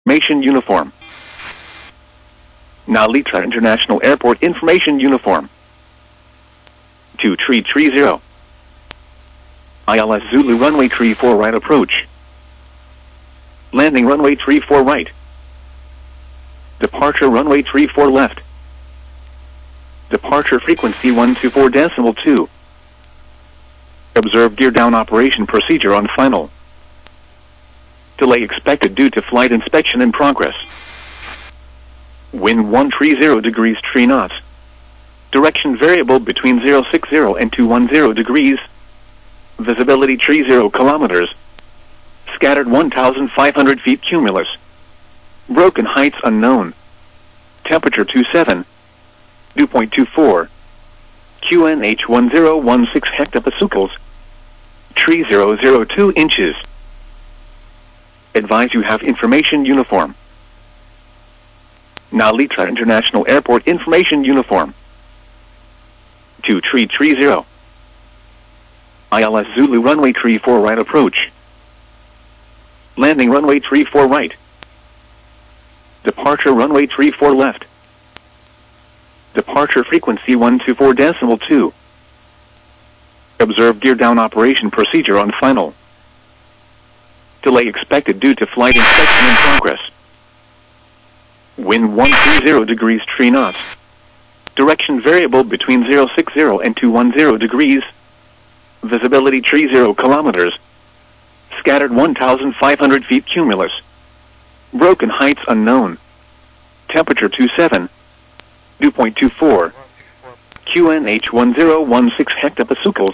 Information uniform. Nalita International Airport information uniform. 2330. ILS Zulu runway 34 right approach. Landing runway 34 right. Departure runway 34 left. Departure frequency 124.2. Observe gear down operation procedure on final. Delay expected due to flight inspection in progress. Wind 130 degrees 3 knots. Direction variable between 060 and 210 degrees. Visibility 30 kilometers. Scattered 1,500 feet cumulus. Broken heights unknown. Temperature 27. Dew point 24. QNH 1016 hectopascals. 3002 inches. Advise you have information uniform. Nalita International Airport information uniform. 2330. ILS Zulu runway 34 right approach. Landing runway 34 right. Departure runway 34 left. Departure frequency 124.2. Observe gear down operation procedure on final. Delay expected due to flight inspection in progress. Wind 130 degrees 3 knots. Direction variable between 060 and 210 degrees. Visibility 30 kilometers. Scattered 1,500 feet cumulus. Broken heights unknown. Temperature 27. Dew point 24. QNH 1016 hectopascals.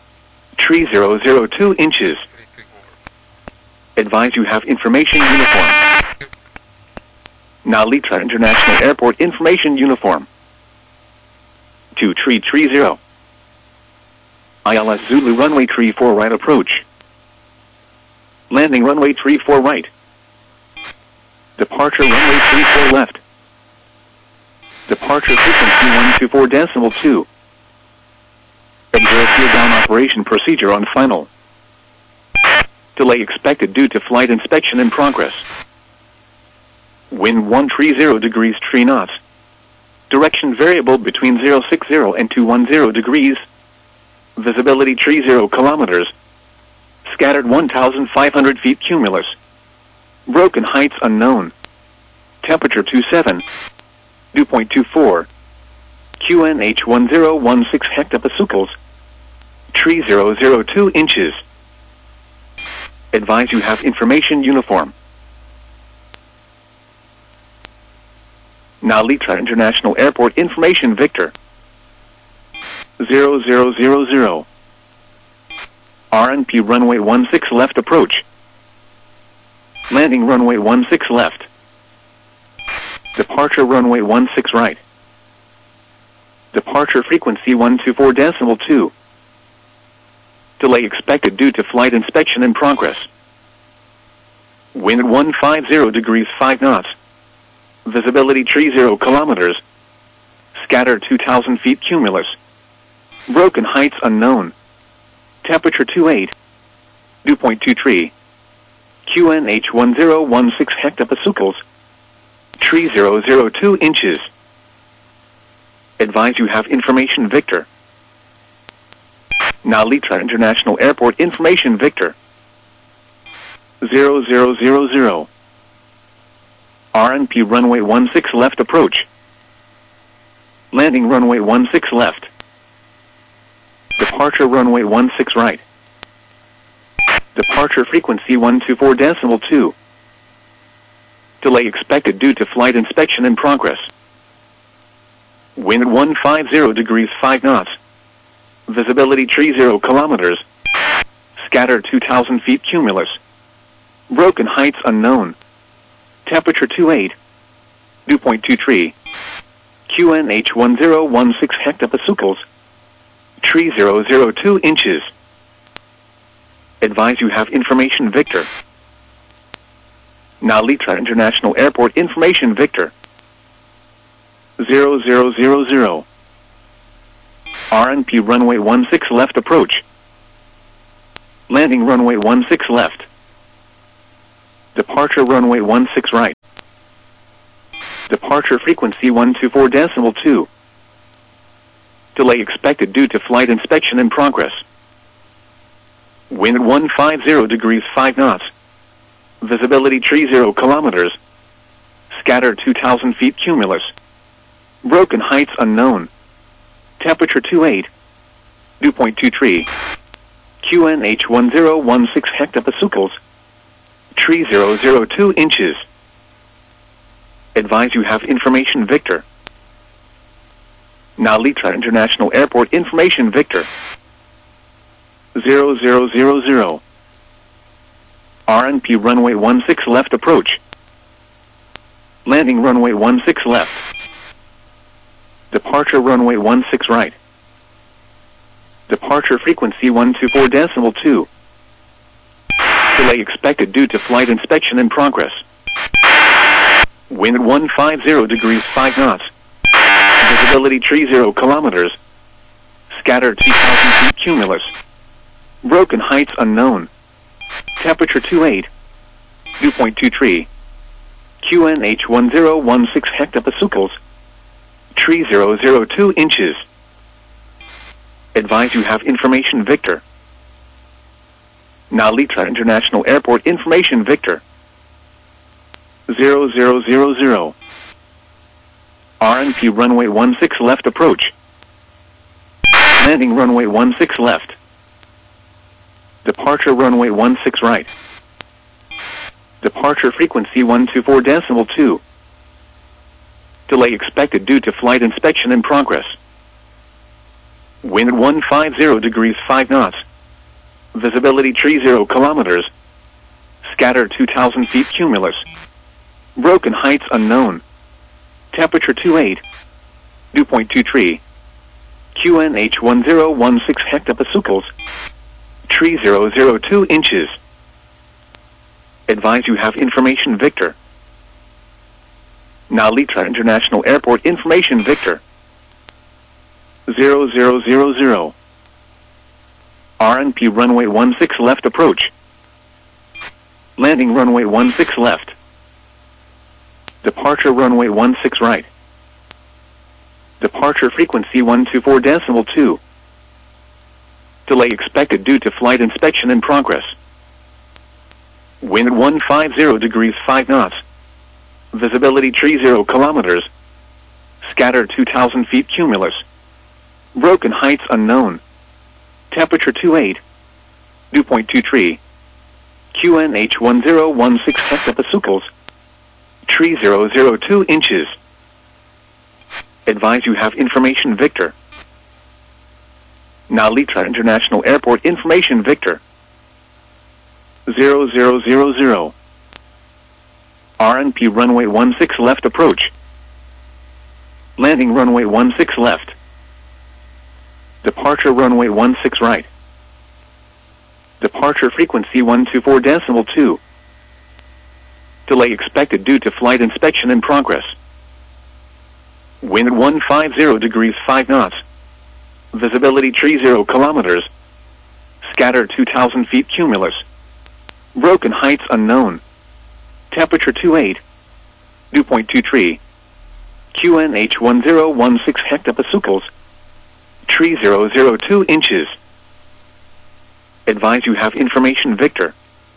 3002 inches. Advise you have information uniform. Nalita International Airport information uniform. 2330. ILS Zulu runway 34 right approach. Landing runway 34 right. Departure runway 34 left. Departure frequency 124.2. Observe gear down operation procedure on final. Delay expected due to flight inspection in progress. Wind 130 degrees 3 knots. Direction variable between 060 and 210 degrees. Visibility 30 kilometers. Scattered 1,500 feet cumulus. Broken heights unknown. Temperature 27. Dew point 24. QNH 1016 hectopascals. 3002 inches. Advise you have information uniform. Nalita International Airport information Victor. 0000. RNP runway 16 left approach. Landing runway 16 left. Departure runway 16 right. Departure frequency 124.2. Delay expected due to flight inspection in progress. Wind 150 degrees 5 knots. Visibility 30 kilometers. Scattered 2,000 feet cumulus. Broken heights unknown. Temperature 28. Dew point 23. QNH 1016 hectopascals. 3002 inches. Advise you have information Victor. Nalita International Airport information Victor. 0000. RNP runway 16 left approach. Landing runway 16 left. Departure runway 16 right. Departure frequency 124.2. Delay expected due to flight inspection in progress. Wind 150 degrees 5 knots. Visibility 30 kilometers. Scattered 2,000 feet cumulus. Broken heights unknown. Temperature 28. Dew point 23. QNH 1016 hectopascals. 3002 inches. Advise you have information Victor. Nalita International Airport information Victor. 0000. RNP runway 16 left approach. Landing runway 16 left. Departure runway 16 right. Departure frequency 124.2. Delay expected due to flight inspection in progress. Wind at 150 degrees 5 knots. Visibility 30 kilometers. Scattered 2,000 feet cumulus. Broken heights unknown. Temperature 28. Dew point 23. QNH 1016 hectopascals. 3002 inches. Advise you have information Victor. Nalita International Airport information Victor. 0000. RNP runway 16 left approach. Landing runway 16 left. Departure runway 16 right. Departure frequency 124.2. Delay expected due to flight inspection in progress. Wind at 150 degrees 5 knots. Visibility 30 kilometers. Scattered 2,000 feet cumulus. Broken heights unknown. Temperature 28. Dew point 23. QNH 1016 hectopascals. 3002 inches. Advise you have information Victor. Nalita International Airport information Victor. 0000. RNP runway 16 left approach. Landing runway 16 left. Departure runway 16 right. Departure frequency 124.2. Delay expected due to flight inspection in progress. Wind at 150 degrees 5 knots. Visibility 30 kilometers. Scattered 2,000 feet cumulus. Broken heights unknown. Temperature 28. Dew point 23. QNH 1016 hectopascals. 3002 inches. Advise you have information Victor. Nalita International Airport information Victor. 0000. RNP runway 16 left approach. Landing runway 16 left. Departure runway 16 right. Departure frequency 124.2. Delay expected due to flight inspection in progress. Wind at 150 degrees 5 knots. Visibility 30 kilometers. Scattered 2,000 feet cumulus. Broken heights unknown. Temperature 28. Dew point 23. QNH 1016 hectopascals. 3002 inches. Advise you have information Victor. Nalita International Airport information Victor. 0000. RNP runway 16 left approach. Landing runway 16 left. Departure runway 16 right. Departure frequency 124.2. Delay expected due to flight inspection in progress. Wind at 150 degrees 5 knots. Visibility 30 kilometers. Scattered 2,000 feet cumulus. Broken heights unknown. Temperature 28. Dew point 23. QNH 1016 hectopascals. 3002 inches. Advise you have information Victor.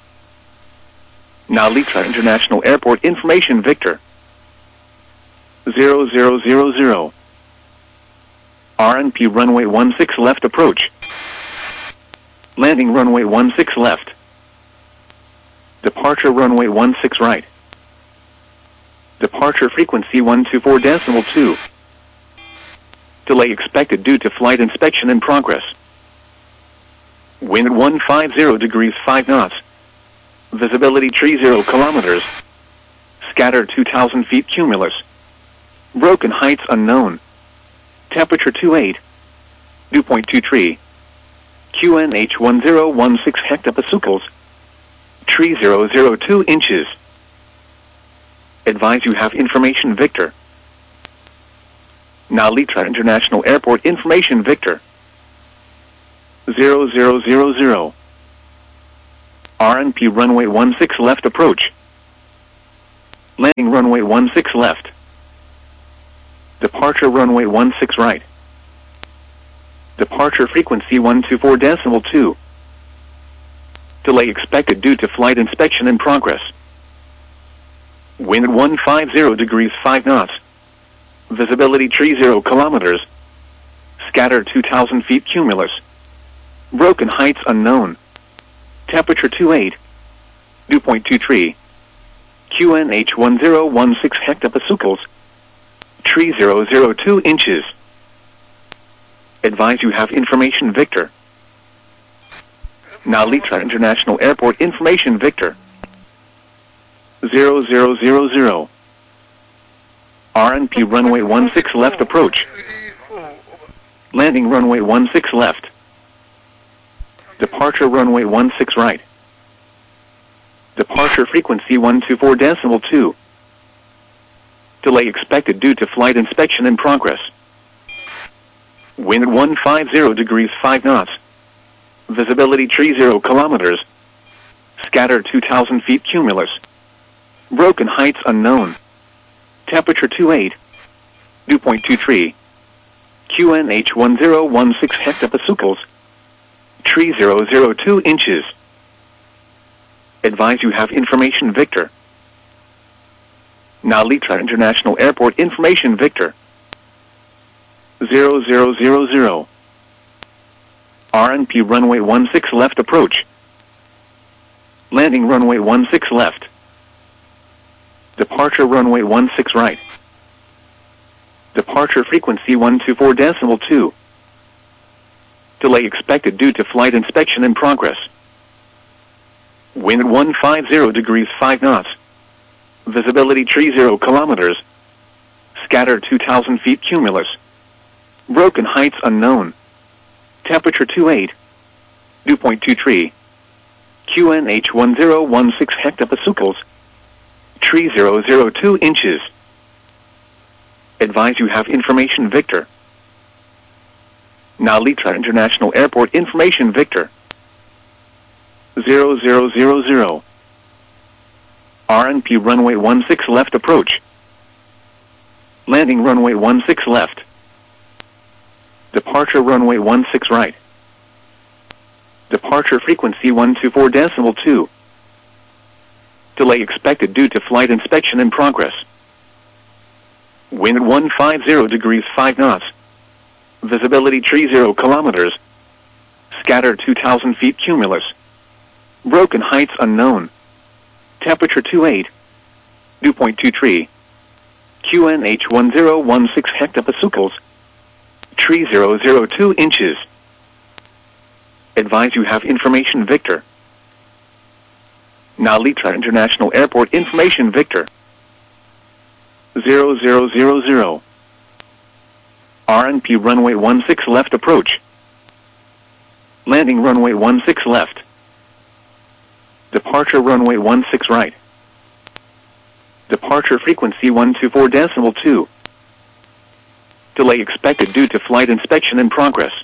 Nalita International Airport information Victor. 0000. RNP runway 16 left approach. Landing runway 16 left. Departure runway 16 right. Departure frequency 124.2. Delay expected due to flight inspection in progress. Wind at 150 degrees 5 knots. Visibility 30 kilometers. Scattered 2,000 feet cumulus. Broken heights unknown. Temperature 28. Dew point 23. QNH 1016 hectopascals. 3002 inches. Advise you have information Victor. Nalita International Airport information Victor. 0000. RNP runway 16 left approach. Landing runway 16 left. Departure runway 16 right. Departure frequency 124.2. Delay expected due to flight inspection in progress. Wind 150 degrees 5 knots. Visibility 30 kilometers. Scatter 2,000 feet cumulus. Broken heights unknown. Temperature 28. Dew point 23. QNH 1016 hectopascals. 3002 inches. Advise you have information Victor. Now Litra International Airport information Victor. 0000. RNP runway 16 left approach. Landing runway 16 left. Departure runway 16 right. Departure frequency 124.2. Delay expected due to flight inspection in progress. Wind 150 degrees 5 knots. Visibility 30 kilometers. Scatter 2,000 feet cumulus. Broken heights unknown. Temperature 28. Dew point 23. QNH 1016 hectopascals. 3002 inches. Advise you have information Victor. Now Litra International Airport information Victor. 0000. RNP runway 16 left approach. Landing runway 16 left. Departure runway 16 right. Departure frequency 124.2. Delay expected due to flight inspection in progress. Wind 150 degrees 5 knots. Visibility 30 kilometers. Scatter 2,000 feet cumulus. Broken heights unknown. Temperature 28. Dew point 23. QNH 1016 hectopascals. 3002 inches. Advise you have information Victor. Now Litra International Airport information Victor. 0000. RNP runway 16 left approach. Landing runway 16 left. Departure runway 16 right. Departure frequency 124.2. Delay expected due to flight inspection in progress. Wind 150 degrees 5 knots. Visibility 30 kilometers. Scatter 2,000 feet cumulus. Broken heights unknown. Temperature 28. Dew point 23. QNH 1016 hectopascals. 3002 inches. Advise you have information Victor. Now Litra International Airport information Victor. 0000. RNP runway 16 left approach. Landing runway 16 left. Departure runway 16 right. Departure frequency 124.2. Delay expected due to flight inspection in progress.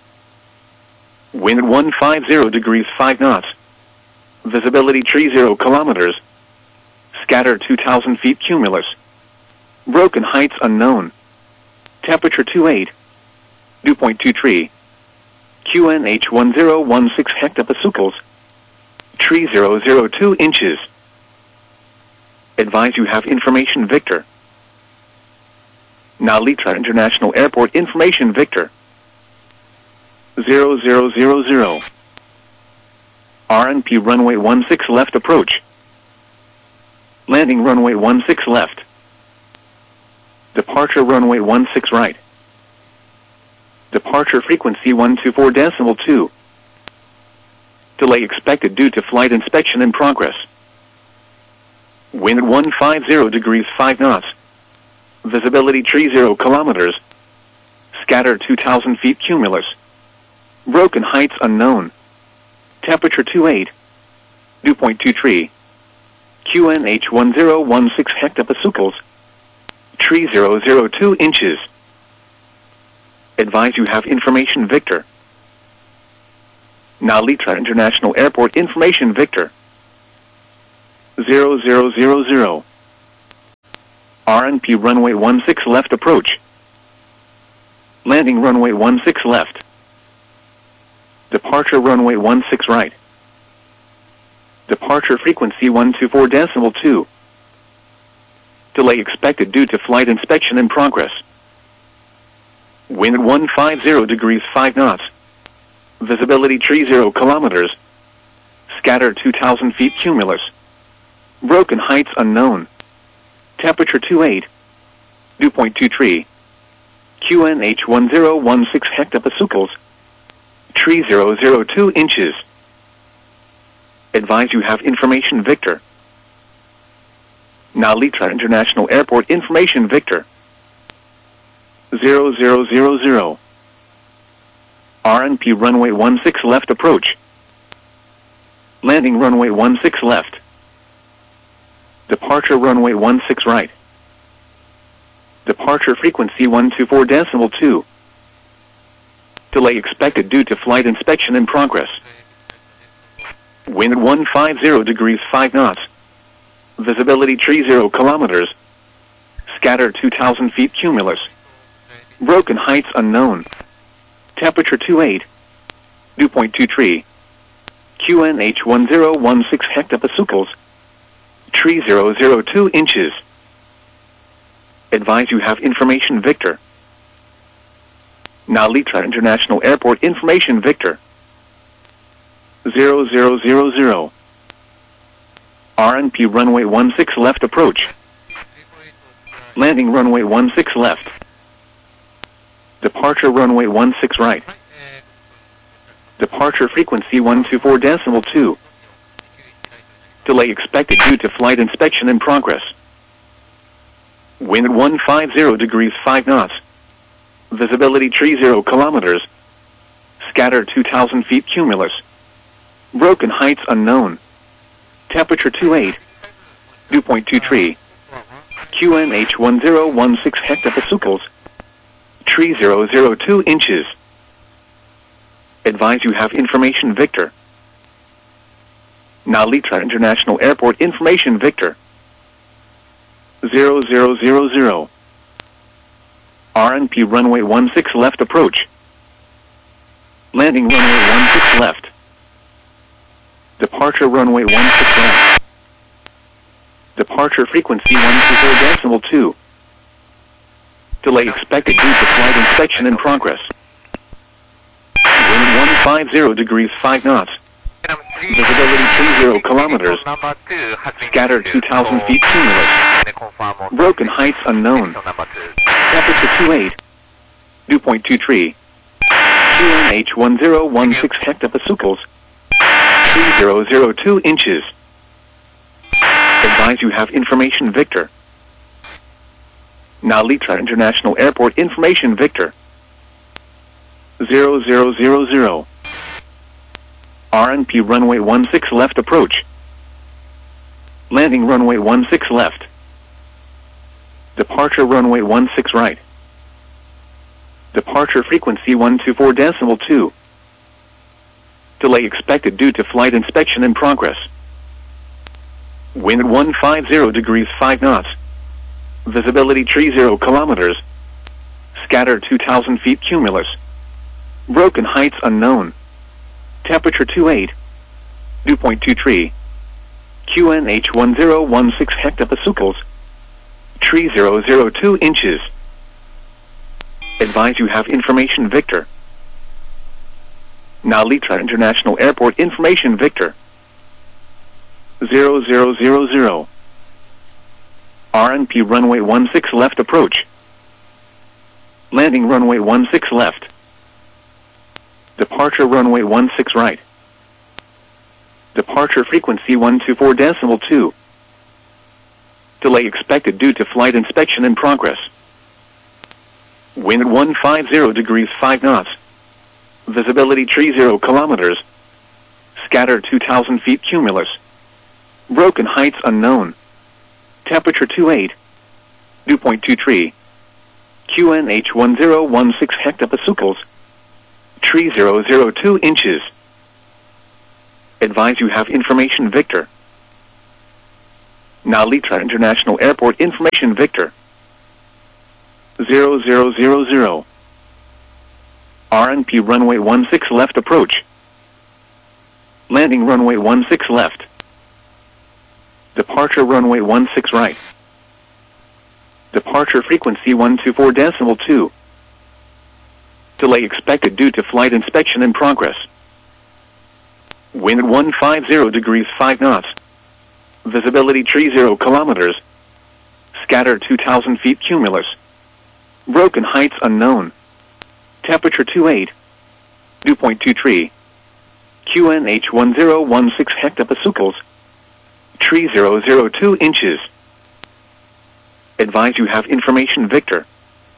Wind 150 degrees 5 knots. Visibility 30 kilometers. Scatter 2,000 feet cumulus. Broken heights unknown. Temperature 28. Dew point 23. QNH 1016 hectopascals. 3002 inches. Advise you have information Victor. Now Litra International Airport information Victor. 0000. RNP runway 16 left approach. Landing runway 16 left. Departure runway 16 right. Departure frequency 124.2. Delay expected due to flight inspection in progress. Wind 150 degrees 5 knots. Visibility 30 kilometers. Scatter 2,000 feet cumulus. Broken heights unknown. Temperature 28. Dew point 23. QNH 1016 hectopascals. 3002 inches. Advise you have information Victor. Now Litra International Airport information Victor. 0000. RNP runway 16 left approach. Landing runway 16 left. Departure runway 16 right. Departure frequency 124.2. Delay expected due to flight inspection in progress. Wind 150 degrees 5 knots. Visibility 30 kilometers. Scattered 2,000 feet cumulus. Broken heights unknown. Temperature 28. Dew point 23. QNH 1016 hectopascals. 3002 inches. Advise you have information Victor. Nalitra International Airport information Victor. 0000. RNP runway 16 left approach. Landing runway 16 left. Departure runway 16 right. Departure frequency 124.2. Delay expected due to flight inspection in progress. Wind 150 degrees 5 knots. Visibility 30 kilometers. Scattered 2,000 feet cumulus. Broken heights unknown. Temperature 28. Dew point 23. QNH 1016 hectopascals. 3002 inches. Advise you have information Victor. Nalitra International Airport information Victor. 0000. RNP runway 16 left approach. Landing runway 16 left. Departure runway 16 right. Departure frequency 124.2. Delay expected due to flight inspection in progress. Wind 150 degrees 5 knots. Visibility 30 kilometers. Scattered 2,000 feet cumulus. Broken heights unknown. Temperature 28. Dew point 23. QNH 1016 hectopascals. 3002 inches. Advise you have information Victor. Nalitra International Airport information Victor. 0000. RNP runway 16 left approach. Landing runway 16 left. Departure runway 16 left. Departure frequency 124.2. Delay expected due to flight inspection in progress. Wind 150 degrees 5 knots. Visibility 30 kilometers. Scattered 2,000 feet cumulus. Broken heights unknown. Temperature 28. Dew point 23. QNH 1016 hectopascals. 3002 inches. Advise you have information Victor. Nalitra International Airport information Victor. 0000. RNP runway 16 left approach. Landing runway 16 left. Departure runway 16 right. Departure frequency 124.2. Delay expected due to flight inspection in progress. Wind 150 degrees 5 knots. Visibility 30 kilometers. Scattered 2,000 feet cumulus. Broken heights unknown. Temperature 28. Dew point 23. QNH 1016 hectopascals. 3002 inches. Advise you have information Victor. Nalitra International Airport information Victor. 0000. RNP runway 16 left approach. Landing runway 16 left. Departure runway 16 right. Departure frequency 124.2. Delay expected due to flight inspection in progress. Wind 150 degrees 5 knots. Visibility 30 kilometers. Scattered 2,000 feet cumulus. Broken heights unknown. Temperature 28. Dew point 23. QNH 1016 hectopascals. 3002 inches. Advise you have information Victor. Nalitra International Airport information Victor. 0000. RNP runway 16 left approach. Landing runway 16 left. Departure runway 16 right. Departure frequency 124.2. Delay expected due to flight inspection in progress. Wind at 150 degrees 5 knots. Visibility 30 kilometers. Scatter 2,000 feet cumulus. Broken heights unknown. Temperature 28. Dew point 23. QNH 1016 hectopascals. 3002 inches. Advise you have information Victor.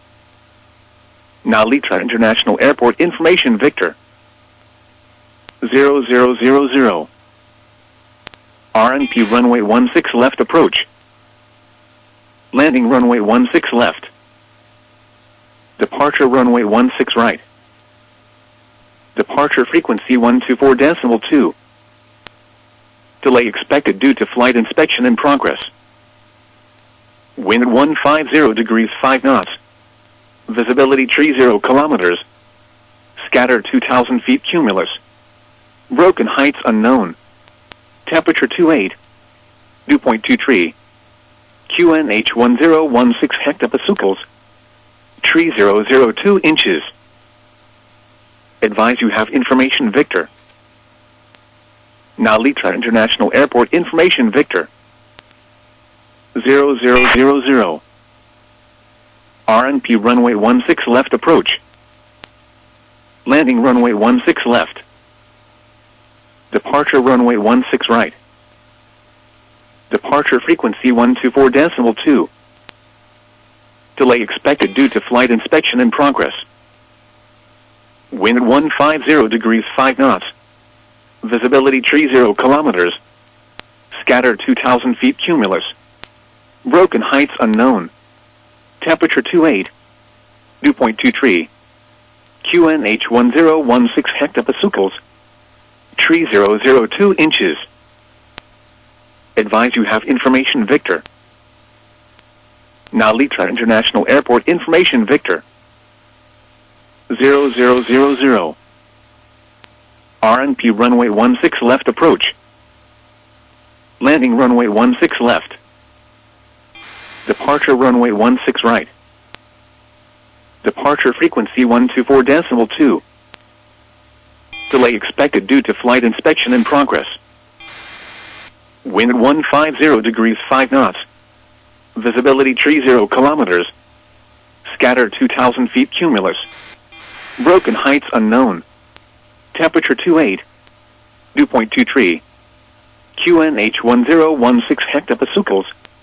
Nalitra International Airport information Victor. 0000. RNP runway 16 left approach. Landing runway 16 left. Departure runway 16 right. Departure frequency 124.2. Delay expected due to flight inspection in progress. Wind at 150 degrees 5 knots. Visibility 30 kilometers. Scatter 2,000 feet cumulus. Broken heights unknown. Temperature 28. Dew point 23. QNH 1016 hectopascals. 3002 inches. Advise you have information Victor. Nalitra International Airport information Victor. 0000. RNP runway 16 left approach. Landing runway 16 left. Departure runway 16 right. Departure frequency 124.2. Delay expected due to flight inspection in progress. Wind at 150 degrees 5 knots. Visibility 30 kilometers. Scatter 2,000 feet cumulus. Broken heights unknown. Temperature 28. Dew point 23. QNH 1016 hectopascals. 3002 inches. Advise you have information Victor. Nalitra International Airport information Victor. 0000. RNP runway 16 left approach. Landing runway 16 left. Departure runway 16 right. Departure frequency 124.2. Delay expected due to flight inspection in progress. Wind at 150 degrees 5 knots. Visibility 30 kilometers. Scatter 2,000 feet cumulus. Broken heights unknown. Temperature 28. Dew point 23. QNH 1016 hectopascals.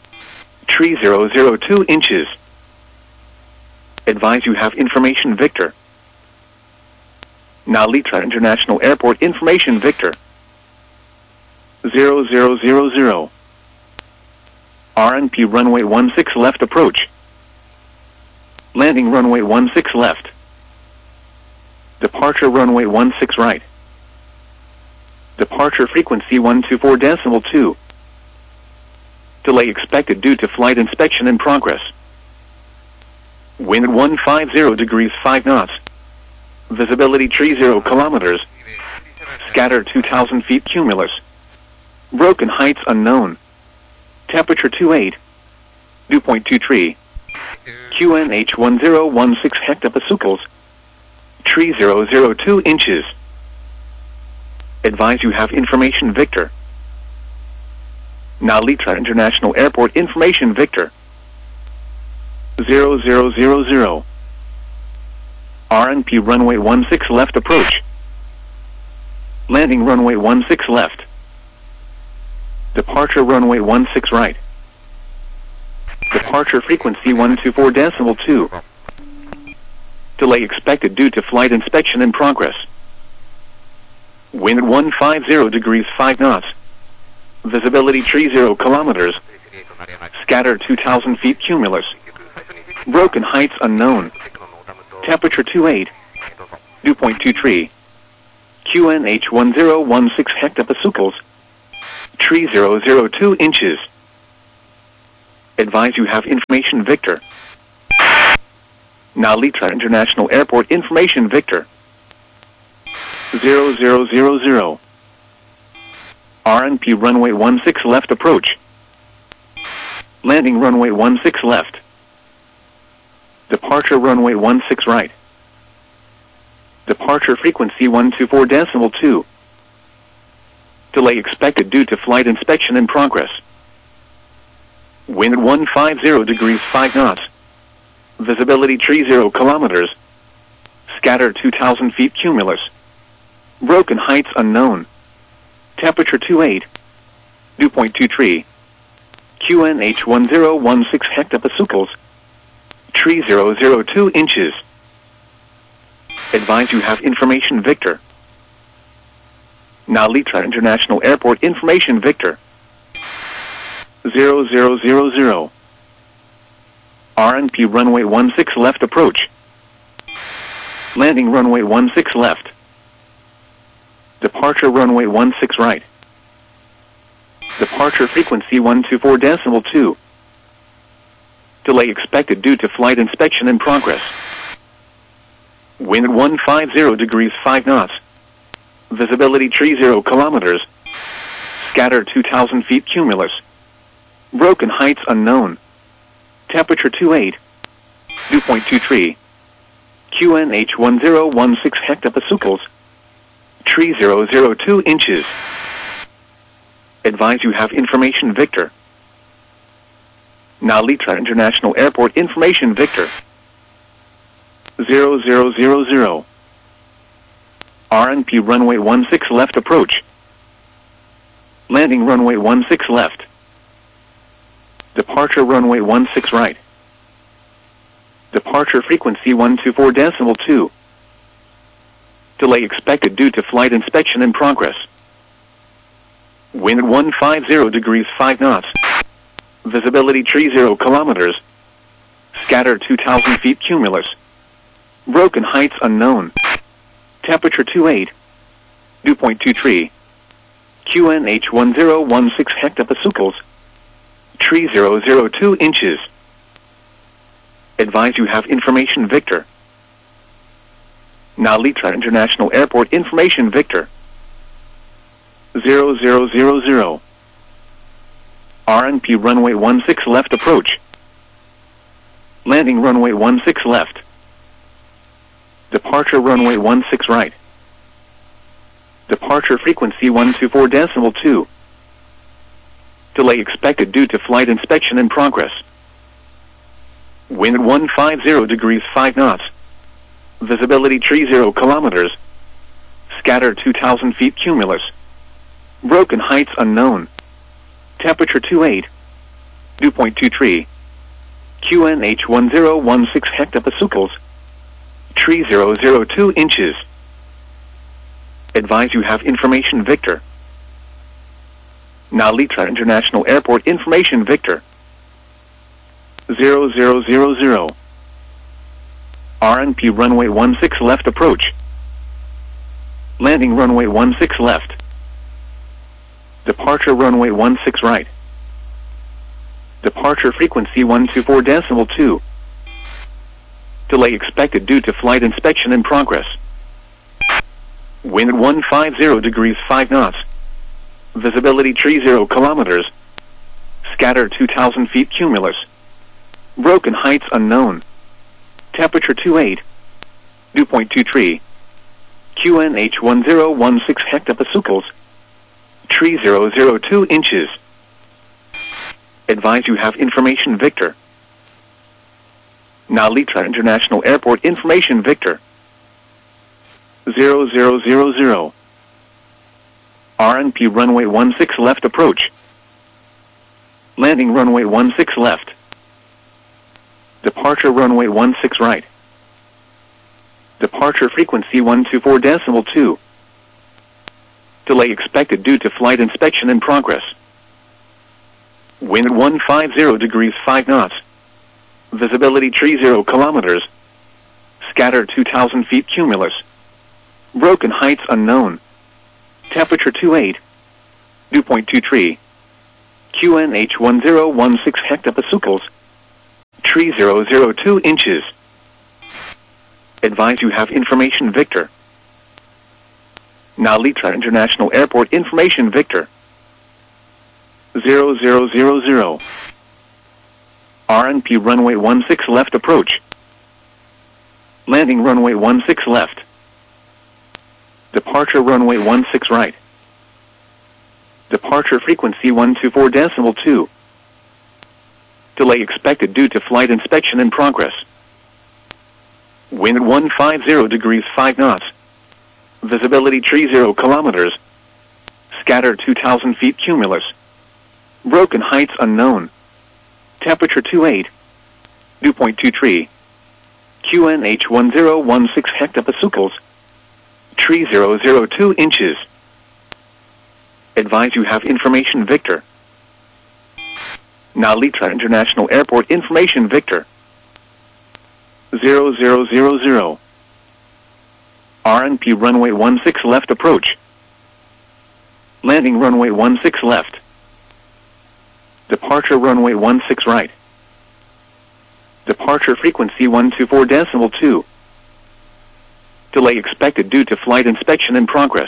3002 inches. Advise you have information Victor. Nalitra International Airport information Victor. 0000. RNP runway 16 left approach. Landing runway 16 left. Departure runway 16 right. Departure frequency 124.2. Delay expected due to flight inspection in progress. Wind at 150 degrees 5 knots. Visibility 30 kilometers. Scatter 2,000 feet cumulus. Broken heights unknown. Temperature 28. Dew point 23. QNH 1016 hectopascals. 3002 inches. Advise you have information Victor. Nalitra International Airport information Victor. 0000. RNP runway 16 left approach. Landing runway 16 left. Departure runway 16 right. Departure frequency 124.2. Delay expected due to flight inspection in progress. Wind at 150 degrees 5 knots. Visibility 30 kilometers. Scatter 2,000 feet cumulus. Broken heights unknown. Temperature 28. Dew point 23. QNH 1016 hectopascals. 3002 inches. Advise you have information Victor. Nalitra International Airport information Victor 0000. RNP runway 16 left approach. Landing runway 16 left. Departure runway 16 right. Departure frequency 124.2. Delay expected due to flight inspection in progress. Wind 150 degrees 5 knots. Visibility 30 kilometers. Scattered 2,000 feet cumulus. Broken heights unknown. Temperature 28. Dew point 23. QNH 1016 hectopascals. 3002 inches. Advise you have information Victor. Nalitra International Airport information Victor 0000. RNP runway 16 left approach. Landing runway 16 left. Departure runway 16 right. Departure frequency 124.2. Delay expected due to flight inspection in progress. Wind 150 degrees 5 knots. Visibility 30 kilometers. Scattered 2,000 feet cumulus. Broken heights unknown. Temperature 28. Dew point 23. QNH 1016 hectopascals. 3002 inches. Advise you have information Victor. Nalitra International Airport information Victor 0000. RNP runway 16 left approach. Landing runway 16 left. Departure runway 16 right. Departure frequency 124.2. Delay expected due to flight inspection in progress. Wind 150 degrees 5 knots. Visibility 30 kilometers. Scattered 2,000 feet cumulus. Broken heights unknown. Temperature 28. Dew point 23. QNH 1016 hectopascals. 3002 inches. Advise you have information Victor. Nalitra International Airport information Victor 0000. RNP runway 16 left approach. Landing runway 16 left. Departure runway 16 right. Departure frequency 124.2. Delay expected due to flight inspection in progress. Wind 150 degrees 5 knots. Visibility 30 kilometers. Scattered 2,000 feet cumulus. Broken heights unknown. Temperature 28. Dew point 23. QNH 1016 hectopascals. 3002 inches. Advise you have information Victor. Nalitra International Airport information Victor 0000. RNP runway 16 left approach. Landing runway 16 left. Departure runway 16 right. Departure frequency 124.2. Delay expected due to flight inspection in progress. Wind 150 degrees 5 knots. Visibility 30 kilometers. Scattered 2,000 feet cumulus. Broken heights unknown. Temperature 28. Dew point 23. QNH 1016 hectopascals. 3002 inches. Advise you have information Victor. Nalitra International Airport information Victor 0000. RNP runway 16 left approach. Landing runway 16 left. Departure runway 16 right. Departure frequency 124.2. Delay expected due to flight inspection in progress. Wind 150 degrees 5 knots. Visibility 30 kilometers. Scattered 2,000 feet cumulus. Broken heights unknown. Temperature 28. Dew point 23. QNH 1016 hectopascals. 3002 inches. Advise you have information Victor. Narita International Airport information Victor. 0000. RNP runway 16 left approach. Landing runway 16 left. Departure runway 16 right. Departure frequency 124.2. Delay expected due to flight inspection in progress. Wind 150 degrees 5 knots. Visibility 30 kilometers. Scatter 2,000 feet cumulus. Broken heights unknown. Temperature 28. Dew point 23. QNH 1016 hectopascals. 3002 inches. Advise you have information Victor. Narita International Airport information Victor. 0000. RNP runway 16 left approach. Landing runway 16 left. Departure runway 16 right. Departure frequency 124.2. Delay expected due to flight inspection in progress.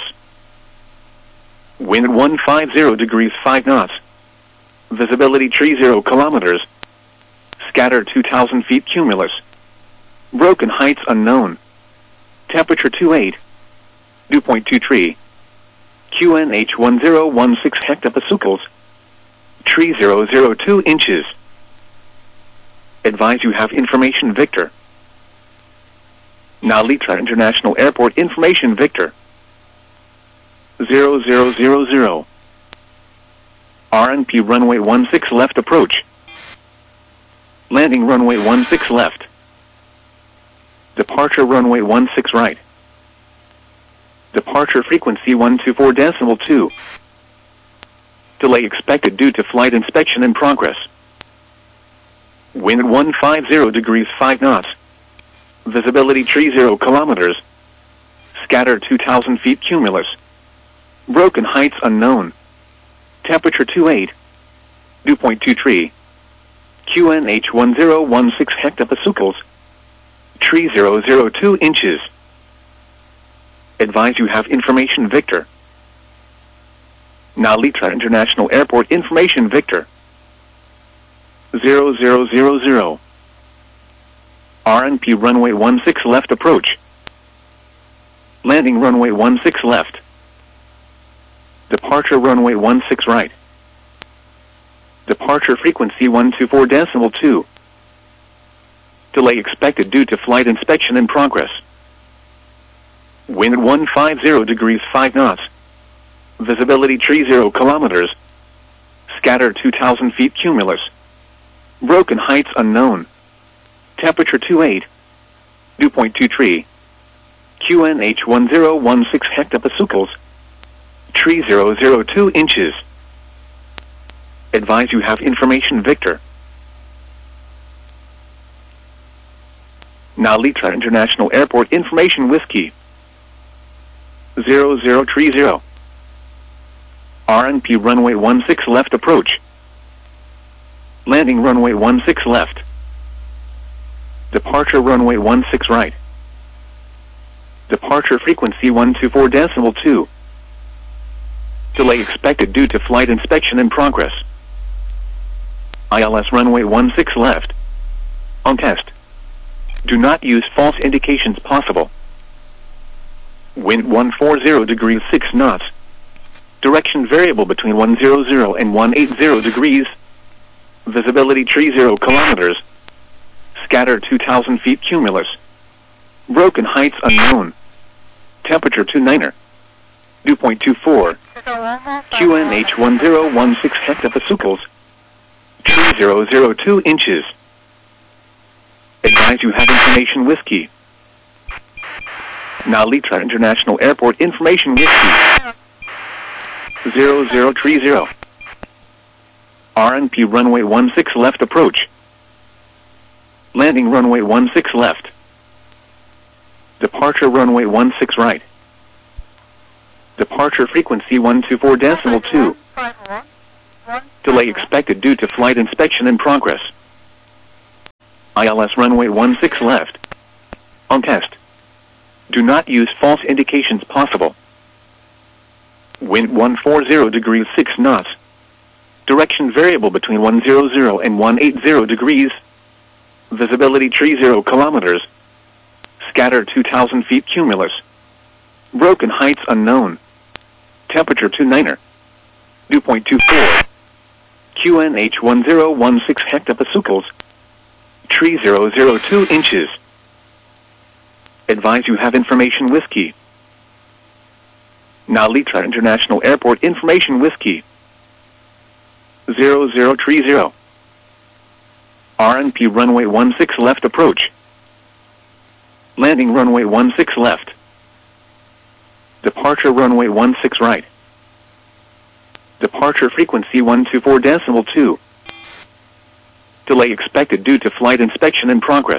Wind 150 degrees 5 knots. Visibility 30 kilometers. Scatter 2,000 feet cumulus. Broken heights unknown. Temperature 28. Dew point 23. QNH 1016 hectopascals. 3002 inches. Advise you have information Victor. Narita International Airport information Victor. 0000. RNP runway 16 left approach. Landing runway 16 left. Departure runway 16 right. Departure frequency 124.2. Delay expected due to flight inspection in progress. Wind 150 degrees 5 knots. Visibility 30 kilometers. Scatter 2,000 feet cumulus. Broken heights unknown. Temperature 28. Dew point 23. QNH 1016 hectopascals. 3002 inches. Advise you have information Victor. Narita International Airport information Victor. 0000. RNP runway 16 left approach. Landing runway 16 left. Departure runway 16 right. Departure frequency 124.2. Delay expected due to flight inspection in progress. Wind 150 degrees 5 knots. Visibility 30 kilometers. Scatter 2,000 feet cumulus. Broken heights unknown. Temperature 28. Dew point 23. QNH 1016 hectopascals. 3002 inches. Advise you have information Victor. Narita International Airport information Whiskey. 0030. RNP runway 16 left approach. Landing runway 16 left. Departure runway 16 right. Departure frequency 124.2. Delay expected due to flight inspection in progress. ILS runway 16 left. On test. Do not use false indications possible. Wind 140 degrees 6 knots. Direction variable between 100 and 180 degrees. Visibility 30 kilometers. Scatter 2,000 feet cumulus. Broken heights unknown. Temperature 29er. Dew point 24. QNH 1016 hectopascals. 3002 inches. Advise you have information Whiskey. Narita International Airport information Whiskey. 0030. RNP runway 16 left approach. Landing runway 16 left. Departure runway 16 right. Departure frequency 124.2. Delay expected due to flight inspection in progress. ILS runway 16 left. On test. Do not use false indications possible. Wind 140 degrees 6 knots. Direction variable between 100 and 180 degrees. Visibility 30 kilometers. Scatter 2,000 feet cumulus. Broken heights unknown. Temperature 29er. Dew point 24. QNH 1016 hectopascals. 3002 inches. Advise you have information whiskey. Nalitra International Airport information whiskey. 0030. RNP runway 16 left approach. Landing runway 16 left. Departure runway 16 right. Departure frequency 124.2. Delay expected due to flight inspection in progress.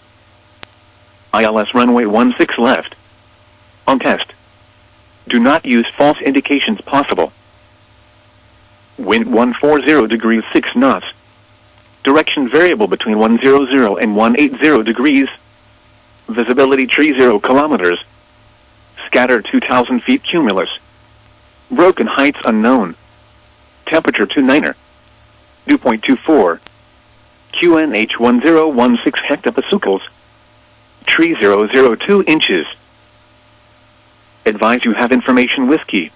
ILS runway 16 left. On test. Do not use false indications possible. Wind 140 degrees 6 knots. Direction variable between 100 and 180 degrees. Visibility 30 kilometers. Scatter 2,000 feet cumulus. Broken heights unknown. Temperature 29er. Dew point 24. QNH 1016 hectopascals. 3002 inches. Advise you have information whiskey.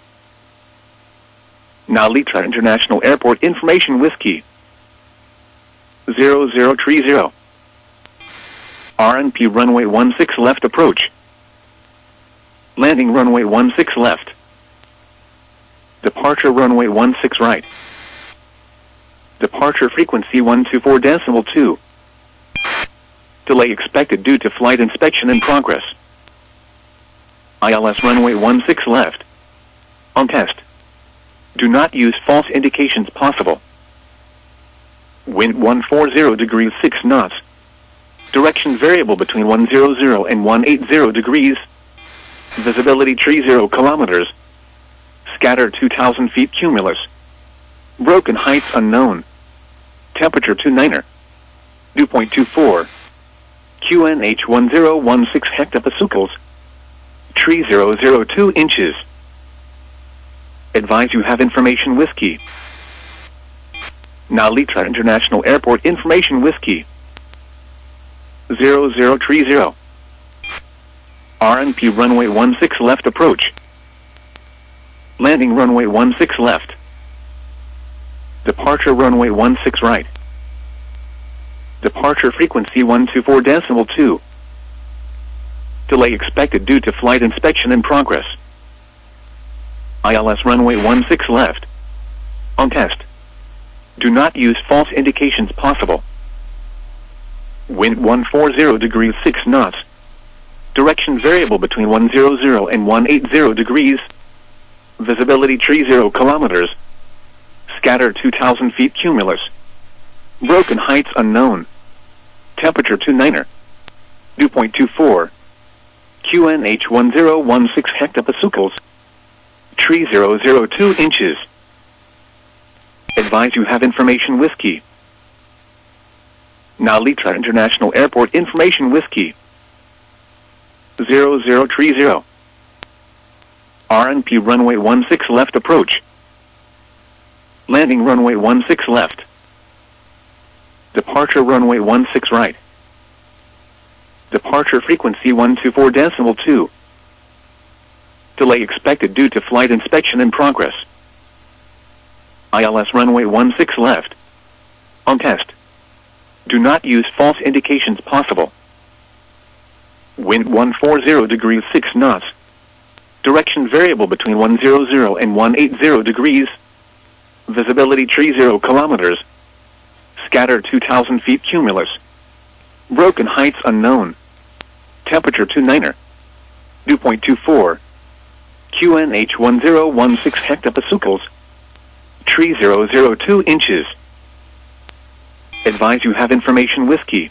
Nalitra International Airport information whiskey. 0030. RNP runway 16 left approach. Landing runway 16 left. Departure runway 16 right. Departure frequency 124.2. Delay expected due to flight inspection in progress. ILS runway 16 left. On test. Do not use false indications possible. Wind 140 degrees 6 knots. Direction variable between 100 and 180 degrees. Visibility 30 kilometers. Scatter 2,000 feet cumulus. Broken heights unknown. Temperature 29er. Dew point 24. QNH 1016 hectopascals. 3002 inches. Advise you have information whiskey. Nalitra International Airport information whiskey. 0030. RNP runway 16 left approach. Landing runway 16 left. Departure runway 16 right. Departure frequency 124.2. Delay expected due to flight inspection in progress. ILS runway 16 left. On test. Do not use false indications possible. Wind 140 degrees 6 knots. Direction variable between 100 and 180 degrees. Visibility 30 kilometers. Scatter 2,000 feet cumulus. Broken heights unknown. Temperature 29er. Dew point 24. QNH 1016 hectopascals. 3002 inches. Advise you have information whiskey. Nalitra International Airport information whiskey. 0030. RNP runway 16 left approach. Landing runway 16 left. Departure runway 16 right. Departure frequency 124.2. Delay expected due to flight inspection in progress. ILS runway 16 left. On test. Do not use false indications possible. Wind 140 degrees 6 knots. Direction variable between 100 and 180 degrees. Visibility 30 kilometers. Scatter 2,000 feet cumulus. Broken heights unknown. Temperature 29er. Dew point 24. QNH 1016 hectopascals. 3002 inches. Advise you have information whiskey.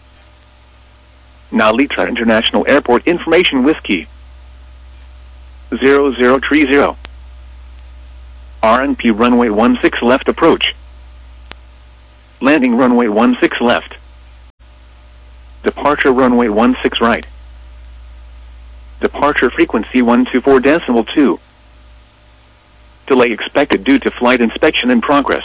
Nalitra International Airport information whiskey. 0030. RNP runway 16 left approach. Landing runway 16 left. Departure runway 16 right. Departure frequency 124.2. Delay expected due to flight inspection in progress.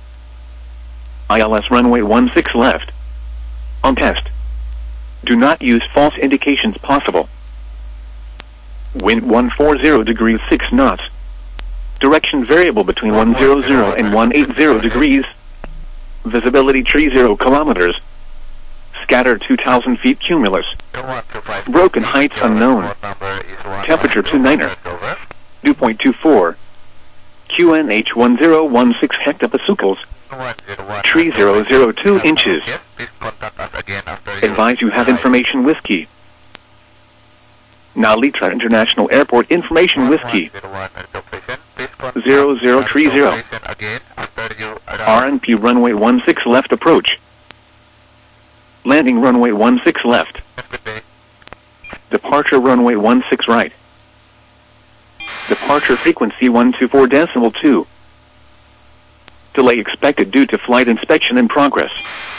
ILS runway 16 left. On test. Do not use false indications possible. Wind 140 degrees 6 knots. Direction variable between 100 and 180 degrees. Visibility 30 kilometers. Scatter 2,000 feet cumulus. Broken heights unknown. Temperature 29er. Dew point 24. QNH 1016 hectopascals. 3002 inches. Advise you have information whiskey. Nalitra International Airport information whiskey. 0030. RNP runway 16 left approach. Landing runway 16 left. Departure runway 16 right. Departure frequency 124.2. Delay expected due to flight inspection in progress.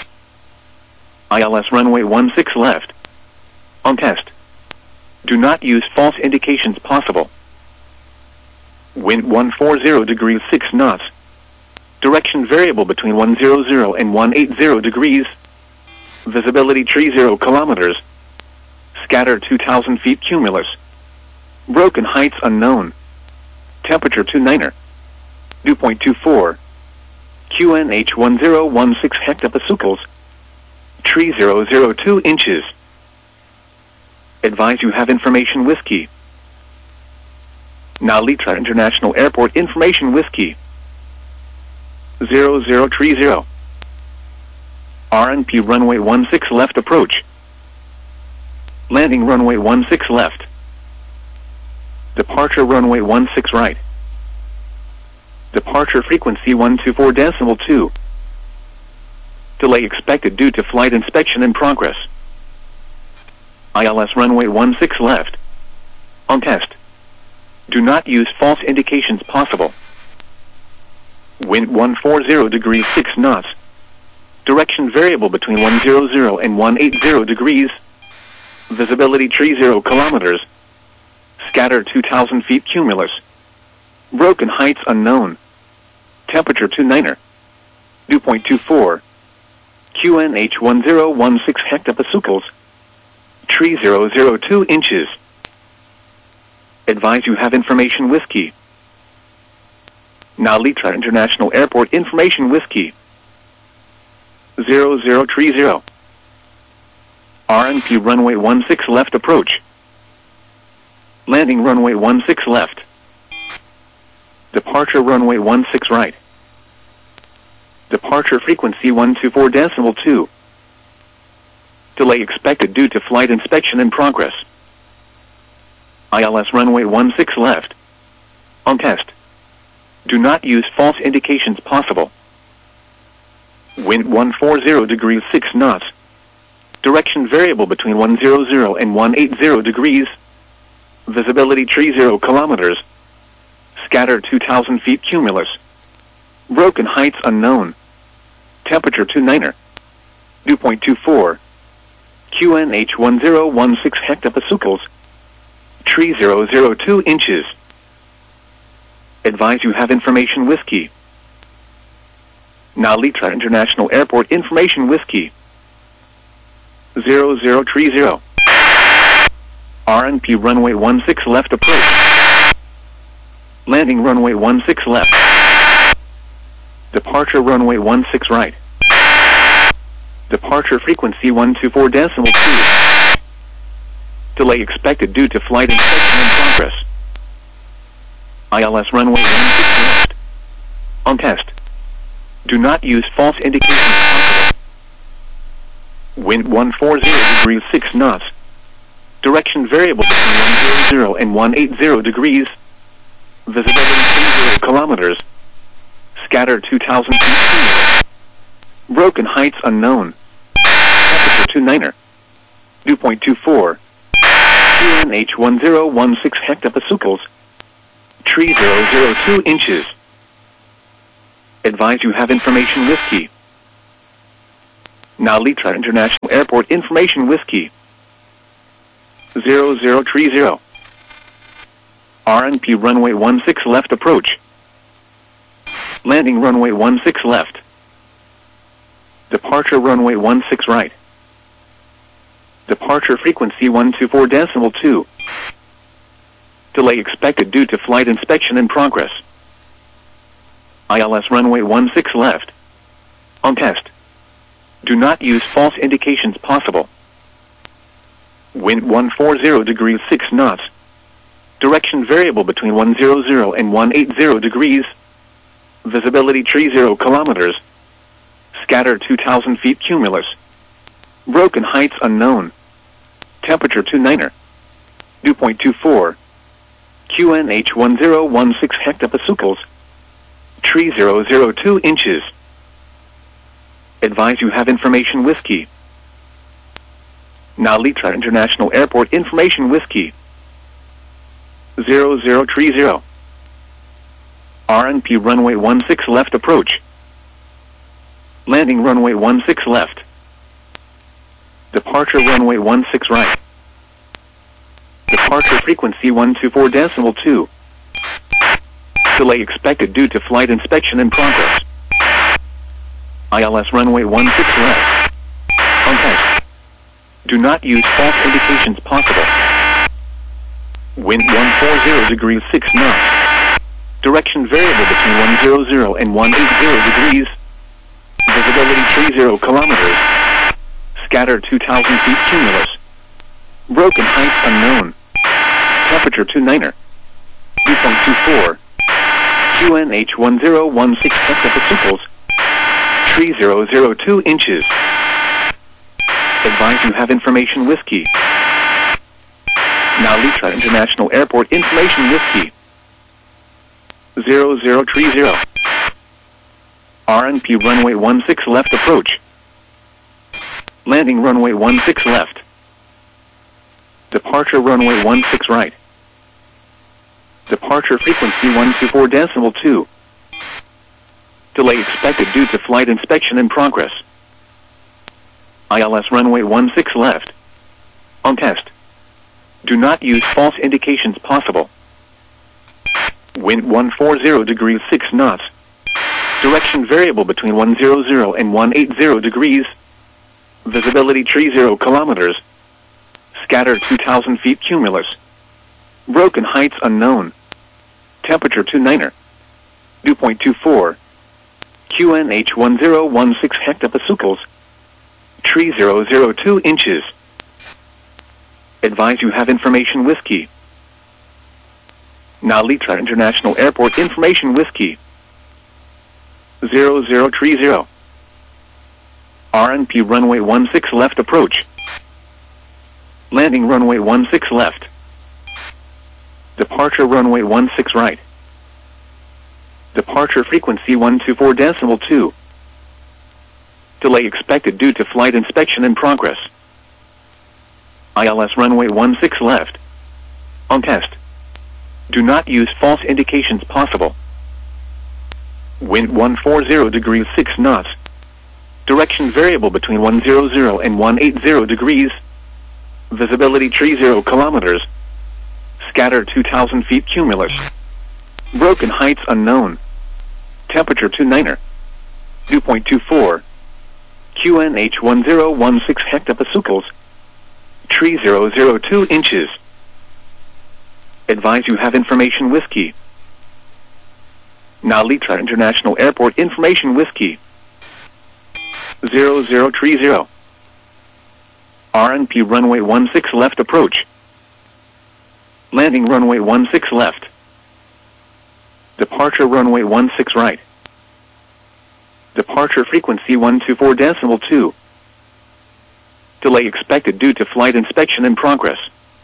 ILS runway 16 left. On test. Do not use false indications possible. Wind 140 degrees 6 knots. Direction variable between 100 and 180 degrees. Visibility 30 kilometers. Scatter 2,000 feet cumulus. Broken heights unknown. Temperature 29er. Dew point 24. QNH 1016 hectopascals. 3002 inches. Advise you have information whiskey. Nalitra International Airport information whiskey. 0030. RNP runway 16 left approach. Landing runway 16 left. Departure runway 16 right. Departure frequency 124.2. Delay expected due to flight inspection in progress. ILS runway 16 left. On test. Do not use false indications possible. Wind 140 degrees 6 knots. Direction variable between 100 and 180 degrees. Visibility 30 kilometers. Scatter 2,000 feet cumulus. Broken heights unknown. Temperature 29er. Dew point 24. QNH 1016 hectopascals. 3002 inches. Advise you have information whiskey. Nalitra International Airport information whiskey. 0030. RNP runway 16 left approach. Landing runway 16 left. Departure runway 16 right. Departure frequency 124.2. Delay expected due to flight inspection in progress. ILS runway 16 left. On test. Do not use false indications possible. Wind 140 degrees 6 knots. Direction variable between 100 and 180 degrees. Visibility 30 kilometers. Scatter 2,000 feet cumulus. Broken heights unknown. Temperature 29er. Dew point 24. QNH 1016 hectopascals. 3002 inches. Advise you have information whiskey. Nalitra International Airport information whiskey. 0030. RNP runway 16 left approach. Landing runway 16 left. Departure runway 16 right. Departure frequency 124.2. Delay expected due to flight inspection in progress. ILS runway 16 left. On test. Do not use false indications possible. Wind 140 degrees 6 knots. Direction variable between 100 and 180 degrees. Visibility 30 kilometers. Scatter 2,000 feet cumulus. Broken heights unknown. Temperature 29er. Dew point 24. QNH 1016 hectopascals. 3002 inches. Advise you have information whiskey. Nalitra International Airport information whiskey. 0030. RNP runway 16 left approach. Landing runway 16 left. Departure runway 16 right. Departure frequency 124.2. Delay expected due to flight inspection in progress. ILS runway 16 left. On test. Do not use false indications possible. Wind 140 degrees 6 knots. Direction variable between 100 and 180 degrees. Visibility 30 kilometers. Scatter 2,000 feet cumulus. Broken heights unknown. Temperature 29er. Dew point 24. QNH 1016 hectopascals. 3002 inches. Advise you have information whiskey. Nalitra International Airport information whiskey. 0030. RNP runway 16 left approach. Landing runway 16 left. Departure runway 16 right. Departure frequency 124.2. Delay expected due to flight inspection in progress. ILS runway 16 left. On test. Do not use false indications possible. Wind 140 degrees 6 knots. Direction variable between 100 and 180 degrees. Visibility 30 kilometers. Scatter 2,000 feet cumulus. Broken heights unknown. Temperature 29er. Dew point 24. QNH 1016 hectopascals. 3002 inches. Advise you have information whiskey. Nalitra International Airport information whiskey. 0030. RNP runway 16 left approach. Landing runway 16 left. Departure runway 16 right. Departure frequency 124.2. Delay expected due to flight inspection in progress. ILS runway 16 left. On test. Do not use false indications possible. Wind 140 degrees 6 knots. Direction variable between 100 and 180 degrees. Visibility 30 kilometers. Scatter 2,000 feet cumulus. Broken heights unknown. Temperature 29er. Dew point 24. QNH 1016 hectopascals. 3002 inches. Advise you have information whiskey. Nalitra International Airport information whiskey. 0030. RNP runway 16 left approach. Landing runway 16 left. Departure runway 16 right. Departure frequency 124.2. Delay expected due to flight inspection in progress. ILS runway 16 left. On test. Do not use false indications possible. Wind 140 degrees 6 knots. Direction variable between 100 and 180 degrees. Visibility 30 kilometers. Scatter 2,000 feet cumulus. Broken heights unknown. Temperature 29er. Dew point 24. QNH 1016 hectopascals. 3002 inches. Advise you have information whiskey. Nalitra International Airport information whiskey. 0030. RNP runway 16 left approach. Landing runway 16 left. Departure runway 16 right. Departure frequency 124.2. Delay expected due to flight inspection in progress.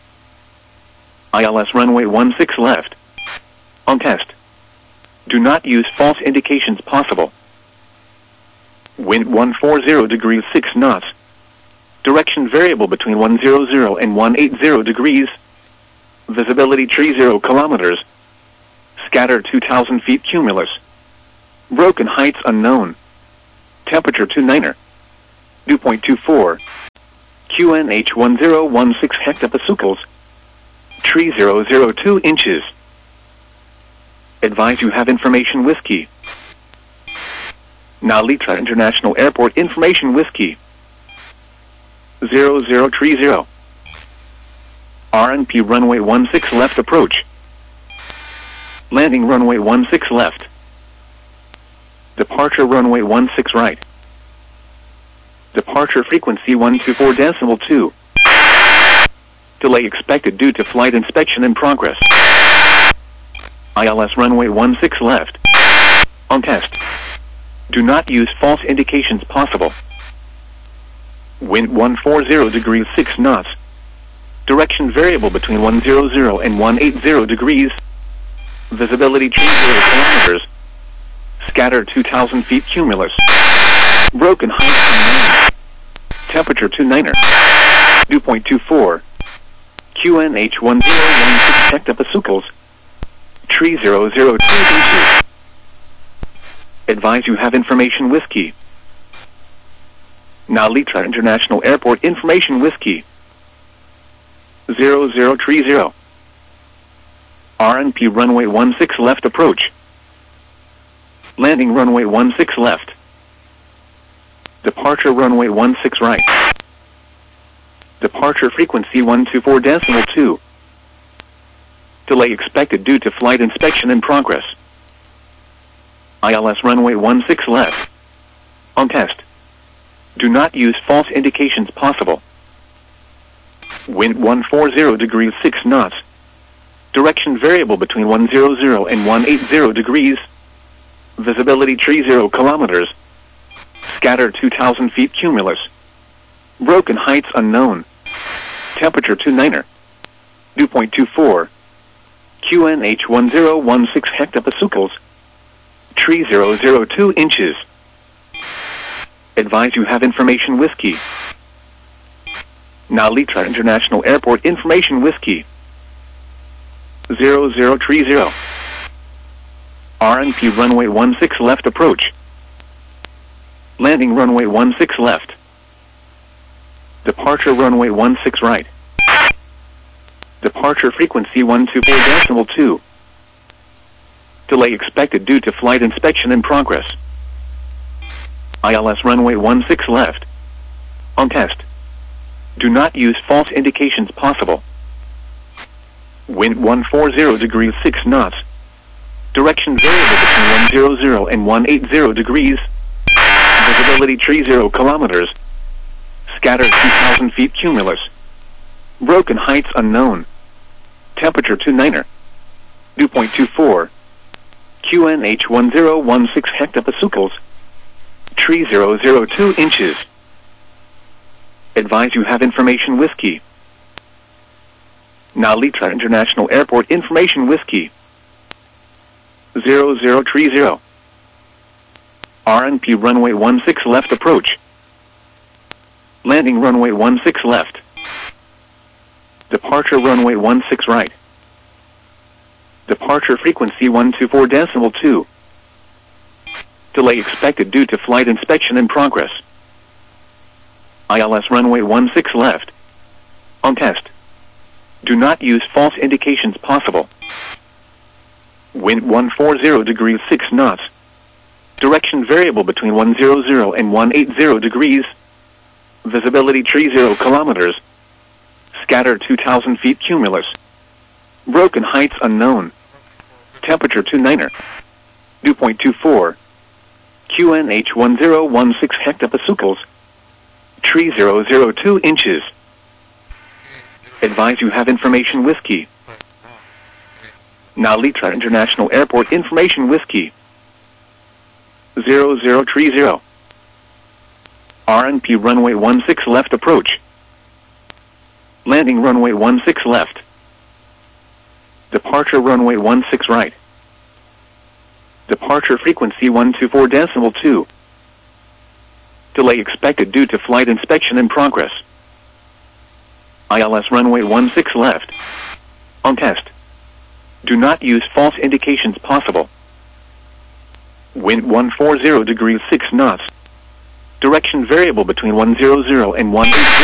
ILS runway 16 left. On test. Do not use false indications possible. Wind 140 degrees 6 knots. Direction variable between 100 and 180 degrees. Visibility 30 kilometers. Scatter 2,000 feet cumulus. Broken heights unknown. Temperature 29er. Dew point 24. QNH 1016 hectopascals. Tree 002 inches. Advise you have information whiskey. Nalitra International Airport information whiskey. 0030. RNP runway 16 left approach. Landing runway 16 left. Departure runway 16 right. Departure frequency 124.2. Delay expected due to flight inspection in progress. ILS runway 16 left. On test. Do not use false indications possible. Wind 140 degrees 6 knots. Direction variable between 100 and 180 degrees. Visibility 30 kilometers. Scatter 2,000 feet cumulus. Broken height unknown. Temperature 29er. Dew point 24. QNH 1016 hectopascals. Tree 002 inches. Advise you have information whiskey. Nalitra International Airport information whiskey. 0030. RNP runway 16 left approach. Landing runway 16 left. Departure runway 16 right. Departure frequency 124.2. Delay expected due to flight inspection in progress. ILS runway 16 left. On test. Do not use false indications possible. Wind 140 degrees 6 knots. Direction variable between 100 and 180 degrees. Visibility 30 kilometers. Scatter 2,000 feet cumulus. Broken heights unknown. Temperature 29er. Dew point 24. QNH 1016 hectopascals. Tree 002 inches. Advise you have information whiskey. Nalitra International Airport information whiskey. 0030. RNP runway 16 left approach. Landing runway 16 left. Departure runway 16 right. Departure frequency 124.2. Delay expected due to flight inspection in progress. ILS runway 16 left. On test. Do not use false indications possible. Wind 140 degrees 6 knots. Direction variable between 100 and 180 degrees. Visibility 30 kilometers. Scatter 2,000 feet cumulus. Broken heights unknown. Temperature 29er. Dew point 24. QNH 1016 hectopascals. Tree 002 inches. Advise you have information whiskey. Nalitra International Airport information whiskey. 0030. RNP runway 16 left approach. Landing runway 16 left. Departure runway 16 right. Departure frequency 124.2. Delay expected due to flight inspection in progress. ILS runway 16 left. On test. Do not use false indications possible. Wind 140 degrees 6 knots. Direction variable between 100 and 180 degrees. Visibility 30 kilometers. Scatter 2,000 feet cumulus. Broken heights unknown. Temperature 29er. Dew point 24. QNH 1016 hectopascals. Tree 002 inches. Advise you have information whiskey. Nalitra International Airport information whiskey. 0030. RNP runway 16 left approach. Landing runway 16 left. Departure runway 16 right. Departure frequency 124.2. Delay expected due to flight inspection in progress. ILS runway 16 left. On test. Do not use false indications possible. Wind 140 degrees 6 knots. Direction variable between 100 and 180.